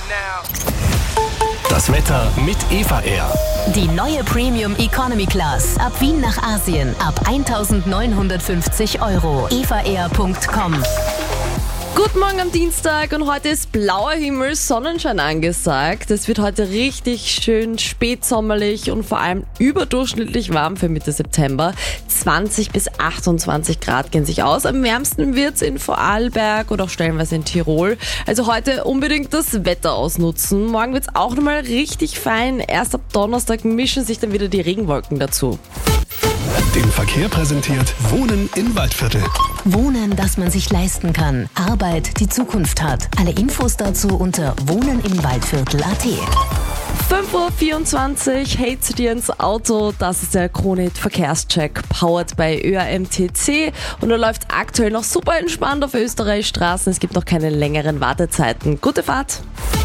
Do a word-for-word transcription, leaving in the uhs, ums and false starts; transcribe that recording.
Das Wetter mit Eva Air. Die neue Premium Economy Class. Ab Wien nach Asien. Ab eintausendneunhundertfünfzig Euro. eva air punkt com. Guten Morgen am Dienstag und heute ist blauer Himmel, Sonnenschein angesagt. Es wird heute richtig schön spätsommerlich und vor allem überdurchschnittlich warm für Mitte September. zwanzig bis achtundzwanzig Grad gehen sich aus. Am wärmsten wird es in Vorarlberg oder auch stellenweise in Tirol. Also heute unbedingt das Wetter ausnutzen. Morgen wird es auch nochmal richtig fein. Erst ab Donnerstag mischen sich dann wieder die Regenwolken dazu. Den Verkehr präsentiert Wohnen im Waldviertel. Wohnen, das man sich leisten kann. Arbeit, die Zukunft hat. Alle Infos dazu unter wohnenimwaldviertel punkt at. fünf Uhr vierundzwanzig, hey zu dir ins Auto, das ist der Kronehit Verkehrscheck, powered bei Ö A M T C und er läuft aktuell noch super entspannt auf Österreichs Straßen, es gibt noch keine längeren Wartezeiten. Gute Fahrt!